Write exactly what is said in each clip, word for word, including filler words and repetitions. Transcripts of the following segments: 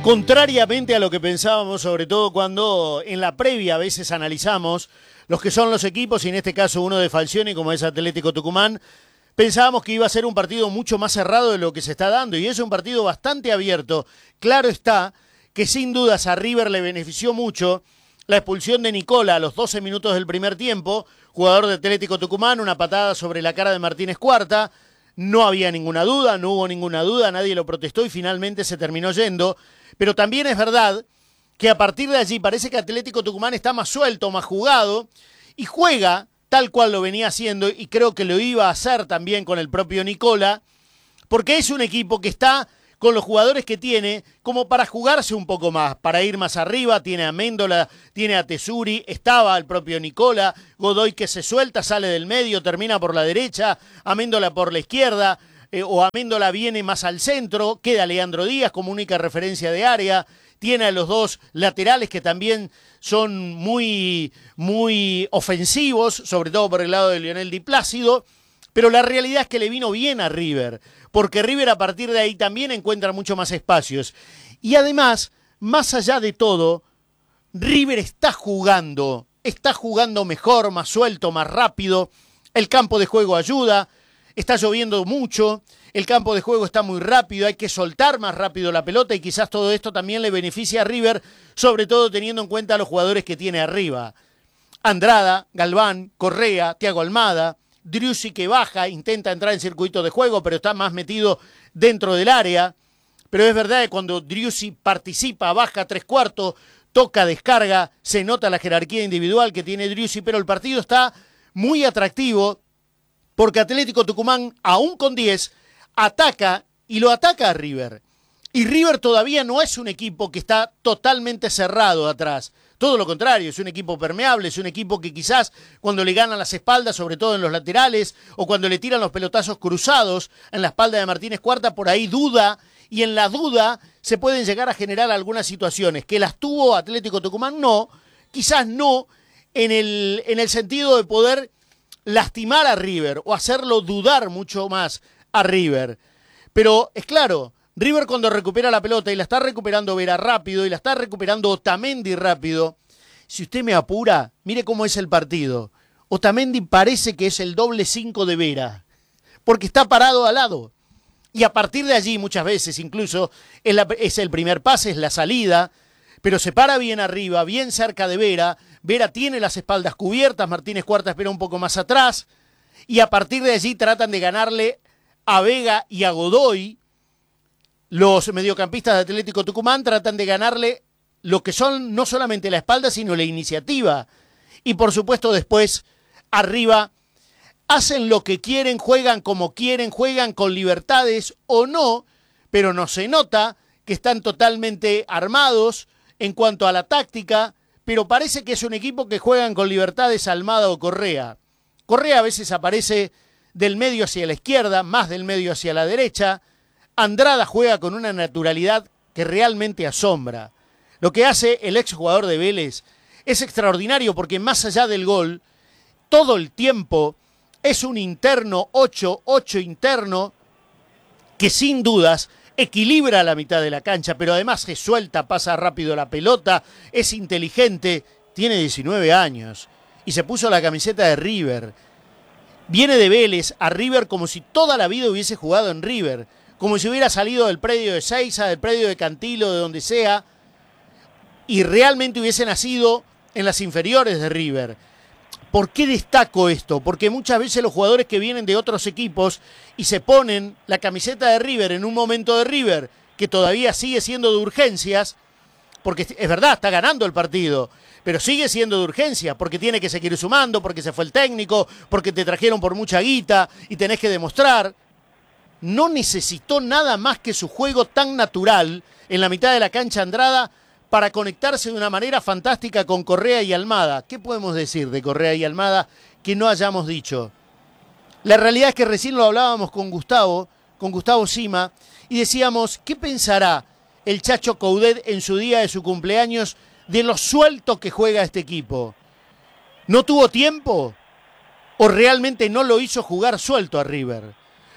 Contrariamente a lo que pensábamos, sobre todo cuando en la previa a veces analizamos los que son los equipos, y en este caso uno de Falcioni como es Atlético Tucumán, pensábamos que iba a ser un partido mucho más cerrado de lo que se está dando, y es un partido bastante abierto. Claro está que sin dudas a River le benefició mucho la expulsión de Nicola a los doce minutos del primer tiempo, jugador de Atlético Tucumán, una patada sobre la cara de Martínez Cuarta. No había ninguna duda, no hubo ninguna duda, nadie lo protestó y finalmente se terminó yendo. Pero también es verdad que a partir de allí parece que Atlético Tucumán está más suelto, más jugado y juega tal cual lo venía haciendo, y creo que lo iba a hacer también con el propio Nicola, porque es un equipo que está con los jugadores que tiene como para jugarse un poco más, para ir más arriba. Tiene a Méndola, tiene a Tesuri, estaba el propio Nicola, Godoy que se suelta, sale del medio, termina por la derecha, a Méndola por la izquierda, eh, o a Méndola viene más al centro, queda Leandro Díaz como única referencia de área, tiene a los dos laterales que también son muy, muy ofensivos, sobre todo por el lado de Lionel Di Plácido, pero la realidad es que le vino bien a River, porque River a partir de ahí también encuentra mucho más espacios. Y además, más allá de todo, River está jugando, está jugando mejor, más suelto, más rápido, el campo de juego ayuda, está lloviendo mucho, el campo de juego está muy rápido, hay que soltar más rápido la pelota y quizás todo esto también le beneficia a River, sobre todo teniendo en cuenta a los jugadores que tiene arriba. Andrada, Galván, Correa, Thiago Almada, Driussi que baja, intenta entrar en circuito de juego, pero está más metido dentro del área. Pero es verdad que cuando Driussi participa, baja tres cuartos, toca, descarga, se nota la jerarquía individual que tiene Driussi, pero el partido está muy atractivo porque Atlético Tucumán, aún con diez, ataca y lo ataca a River. Y River todavía no es un equipo que está totalmente cerrado atrás. Todo lo contrario, es un equipo permeable, es un equipo que quizás cuando le ganan las espaldas, sobre todo en los laterales, o cuando le tiran los pelotazos cruzados en la espalda de Martínez Cuarta, por ahí duda, y en la duda se pueden llegar a generar algunas situaciones. ¿Que las tuvo Atlético Tucumán? No, quizás no en el, en el sentido de poder lastimar a River o hacerlo dudar mucho más a River. Pero es claro, River cuando recupera la pelota y la está recuperando Vera rápido y la está recuperando Otamendi rápido, si usted me apura, mire cómo es el partido. Otamendi parece que es el doble cinco de Vera, porque está parado al lado. Y a partir de allí muchas veces incluso es, la, es el primer pase, es la salida, pero se para bien arriba, bien cerca de Vera. Vera tiene las espaldas cubiertas, Martínez Cuarta espera un poco más atrás, y a partir de allí tratan de ganarle a Vega y a Godoy. Los mediocampistas de Atlético Tucumán tratan de ganarle lo que son no solamente la espalda, sino la iniciativa. Y por supuesto después, arriba, hacen lo que quieren, juegan como quieren, juegan con libertades o no, pero no se nota que están totalmente armados en cuanto a la táctica, pero parece que es un equipo que juegan con libertades Almada o Correa. Correa a veces aparece del medio hacia la izquierda, más del medio hacia la derecha. Andrada juega con una naturalidad que realmente asombra. Lo que hace el exjugador de Vélez es extraordinario porque más allá del gol, todo el tiempo es un interno ocho ocho interno que sin dudas equilibra la mitad de la cancha, pero además se suelta, pasa rápido la pelota, es inteligente, tiene diecinueve años y se puso la camiseta de River. Viene de Vélez a River como si toda la vida hubiese jugado en River, como si hubiera salido del predio de Seiza, del predio de Cantilo, de donde sea, y realmente hubiese nacido en las inferiores de River. ¿Por qué destaco esto? Porque muchas veces los jugadores que vienen de otros equipos y se ponen la camiseta de River en un momento de River, que todavía sigue siendo de urgencias, porque es verdad, está ganando el partido, pero sigue siendo de urgencia, porque tiene que seguir sumando, porque se fue el técnico, porque te trajeron por mucha guita y tenés que demostrar. No necesitó nada más que su juego tan natural en la mitad de la cancha Andrada para conectarse de una manera fantástica con Correa y Almada. ¿Qué podemos decir de Correa y Almada que no hayamos dicho? La realidad es que recién lo hablábamos con Gustavo, con Gustavo Sima, y decíamos, ¿qué pensará el Chacho Coudet en su día de su cumpleaños de lo suelto que juega este equipo? ¿No tuvo tiempo? ¿O realmente no lo hizo jugar suelto a River?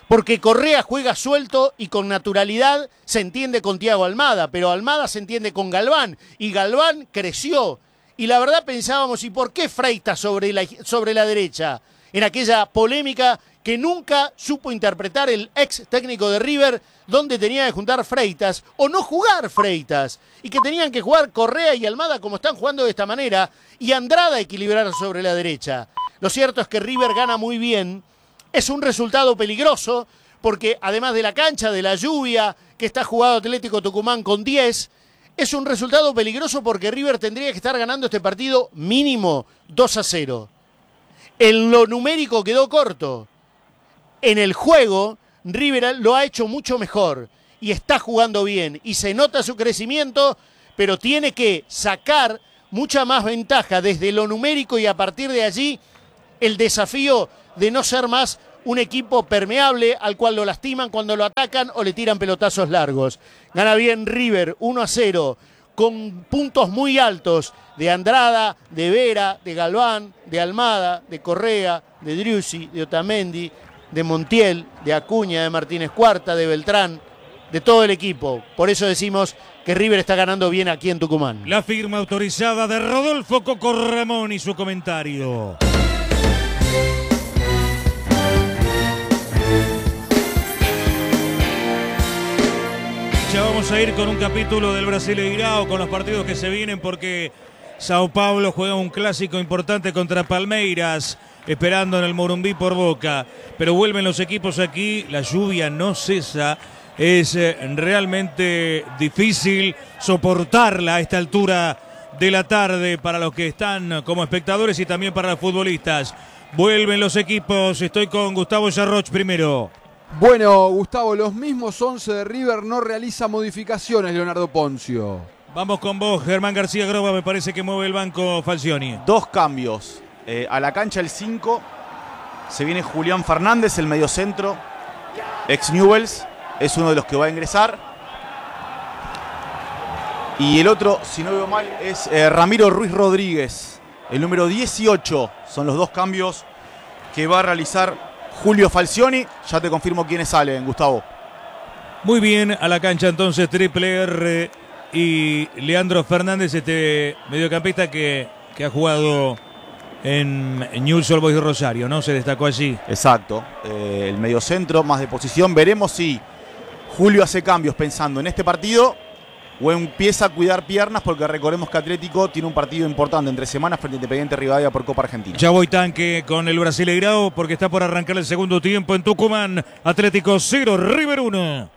Porque Correa juega suelto y con naturalidad se entiende con Thiago Almada, pero Almada se entiende con Galván, y Galván creció. Y la verdad pensábamos, ¿y por qué Freitas sobre la, sobre la derecha? En aquella polémica que nunca supo interpretar el ex técnico de River, donde tenía que juntar Freitas o no jugar Freitas, y que tenían que jugar Correa y Almada como están jugando de esta manera, y Andrada equilibrar sobre la derecha. Lo cierto es que River gana muy bien. Es un resultado peligroso porque además de la cancha, de la lluvia que está jugado Atlético Tucumán con diez, es un resultado peligroso porque River tendría que estar ganando este partido mínimo dos a cero. En lo numérico quedó corto. En el juego, River lo ha hecho mucho mejor y está jugando bien y se nota su crecimiento, pero tiene que sacar mucha más ventaja desde lo numérico y a partir de allí el desafío de no ser más un equipo permeable al cual lo lastiman cuando lo atacan o le tiran pelotazos largos. Gana bien River uno a cero con puntos muy altos de Andrada, de Vera, de Galván, de Almada, de Correa, de Driussi, de Otamendi, de Montiel, de Acuña, de Martínez Cuarta, de Beltrán, de todo el equipo. Por eso decimos que River está ganando bien aquí en Tucumán. La firma autorizada de Rodolfo Coco Ramón y su comentario. Ya vamos a ir con un capítulo del Brasileirao, con los partidos que se vienen, porque Sao Paulo juega un clásico importante contra Palmeiras, esperando en el Morumbi por Boca. Pero vuelven los equipos aquí, la lluvia no cesa, es eh, realmente difícil soportarla a esta altura de la tarde para los que están como espectadores y también para los futbolistas. Vuelven los equipos, estoy con Gustavo Yarroch primero. Bueno, Gustavo, los mismos once de River no realiza modificaciones, Leonardo Poncio. Vamos con vos, Germán García Groba, me parece que mueve el banco Falcioni. Dos cambios. Eh, a la cancha el cinco, se viene Julián Fernández, el mediocentro, ex Newell's, es uno de los que va a ingresar. Y el otro, si no veo mal, es eh, Ramiro Ruiz Rodríguez, el número dieciocho. Son los dos cambios que va a realizar Julio Falcioni. Ya te confirmo quiénes salen, Gustavo. Muy bien, a la cancha entonces Triple R y Leandro Fernández, este mediocampista que, que ha jugado en, en Newell's Old Boys de Rosario, ¿no? Se destacó allí. Exacto, eh, el mediocentro más de posición. Veremos si Julio hace cambios pensando en este partido o empieza a cuidar piernas, porque recordemos que Atlético tiene un partido importante entre semanas frente a Independiente Rivadavia por Copa Argentina. Ya voy tanque con el Brasileirao porque está por arrancar el segundo tiempo en Tucumán. Atlético cero, River uno.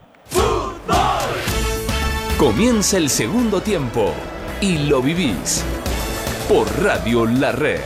Comienza el segundo tiempo y lo vivís por Radio La Red.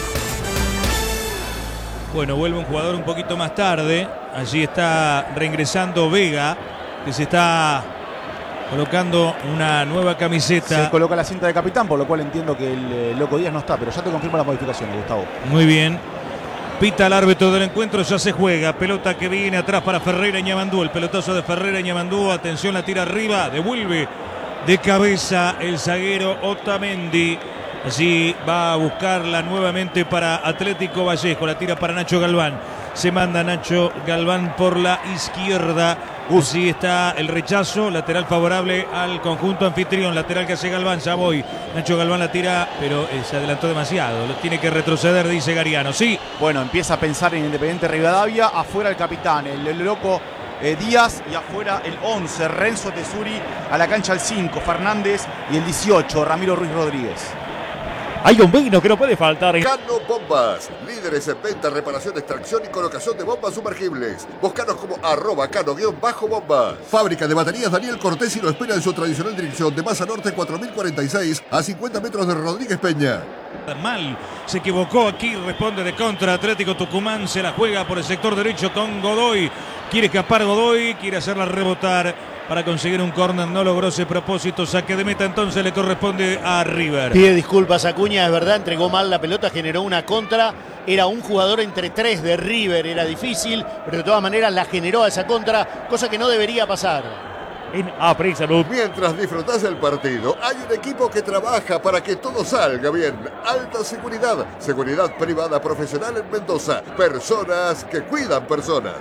Bueno, vuelve un jugador un poquito más tarde. Allí está reingresando Vega, que se está colocando una nueva camiseta. Se coloca la cinta de capitán, por lo cual entiendo que el eh, Loco Díaz no está, pero ya te confirmo las modificaciones, Gustavo. Muy bien. Pita el árbitro del encuentro, ya se juega. Pelota que viene atrás para Ferreira Ñamandú. El pelotazo de Ferreira Ñamandú. Atención, la tira arriba. Devuelve de cabeza el zaguero Otamendi. Allí va a buscarla nuevamente para Atlético Vallejo. La tira para Nacho Galván. Se manda Nacho Galván por la izquierda. Así está el rechazo, lateral favorable al conjunto anfitrión, lateral que hace Galván, ya voy. Nacho Galván la tira, pero eh, se adelantó demasiado, lo tiene que retroceder, dice Gariano, sí. Bueno, empieza a pensar en Independiente Rivadavia, afuera el capitán, el, el Loco eh, Díaz, y afuera el once, Renzo Tesuri, a la cancha el cinco, Fernández, y el dieciocho, Ramiro Ruiz Rodríguez. Hay un vino que no puede faltar. Cano Bombas, líderes en venta, reparación, extracción y colocación de bombas sumergibles. Búscanos como arroba cano-bombas. Fábrica de baterías Daniel Cortés y lo espera en su tradicional dirección de Masa Norte cuatro mil cuarenta y seis a cincuenta metros de Rodríguez Peña. Mal, se equivocó aquí, responde de contra Atlético Tucumán, se la juega por el sector derecho con Godoy. Quiere escapar Godoy, quiere hacerla rebotar para conseguir un córner, no logró ese propósito, saque de meta, entonces le corresponde a River. Pide disculpas Acuña, es verdad, entregó mal la pelota, generó una contra, era un jugador entre tres de River, era difícil, pero de todas maneras la generó a esa contra, cosa que no debería pasar. En April Salud. Mientras disfrutás del partido, hay un equipo que trabaja para que todo salga bien. Alta Seguridad, seguridad privada profesional en Mendoza, personas que cuidan personas.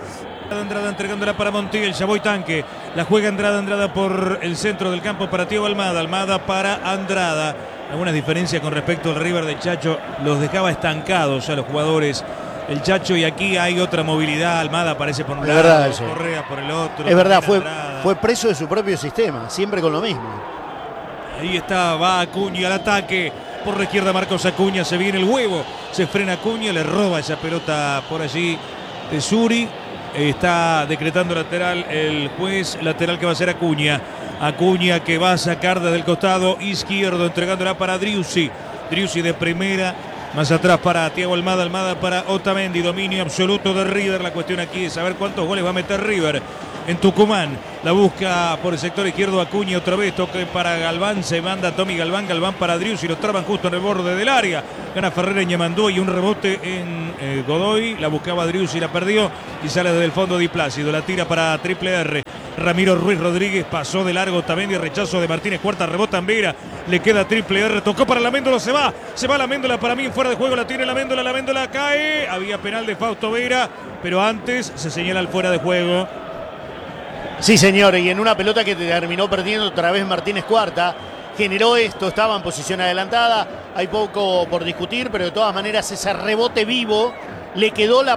Andrada entregándola para Montiel, ya voy tanque, la juega Andrada, Andrada por el centro del campo para Thiago Almada, Almada para Andrada. Algunas diferencias con respecto al River de Chacho, los dejaba estancados a los jugadores el Chacho, y aquí hay otra movilidad. Almada aparece por un Es lado, verdad eso. Correa por el otro. Es verdad, fue, Andrada. fue preso de su propio sistema, siempre con lo mismo. Ahí está, va Acuña al ataque. Por la izquierda Marcos Acuña, se viene el huevo. Se frena Acuña, le roba esa pelota por allí de Suri. Está decretando lateral el juez, lateral que va a ser Acuña. Acuña que va a sacar desde el costado izquierdo, entregándola para Driussi. Driussi de primera. Más atrás para Thiago Almada, Almada para Otamendi, dominio absoluto de River. La cuestión aquí es saber cuántos goles va a meter River en Tucumán. La busca por el sector izquierdo Acuña, otra vez toque para Galván, se manda Tommy Galván, Galván para Driussi, lo traban justo en el borde del área. Gana Ferreira en Ñamandú y un rebote en eh, Godoy. La buscaba Driussi, la perdió y sale desde el fondo Di Plácido. La tira para Triple R. Ramiro Ruiz Rodríguez pasó de largo Otamendi, rechazo de Martínez, cuarta, rebota en Vera, le queda Triple R, tocó para la Méndola, se va, se va la Méndola, para mí fuera de juego, la tiene la Méndola, la Méndola cae, había penal de Fausto Vera, pero antes se señala el fuera de juego. Sí, señor, y en una pelota que terminó perdiendo otra vez Martínez Cuarta, generó esto, estaba en posición adelantada, hay poco por discutir, pero de todas maneras ese rebote vivo le quedó la